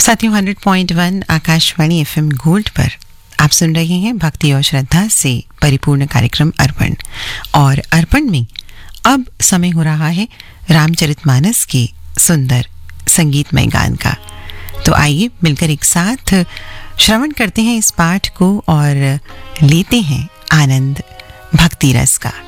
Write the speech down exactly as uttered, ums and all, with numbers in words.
साथियों hundred point one Akashvani FM gold पर आप सुन रहे हैं भक्ति और श्रद्धा से परिपूर्ण कार्यक्रम अर्पण। और अर्पण में अब समय हो रहा है रामचरितमानस के सुंदर संगीतमय गान का। तो आइए मिलकर एक साथ श्रवण करते हैं इस पाठ को और लेते हैं आनंद भक्ति रस का।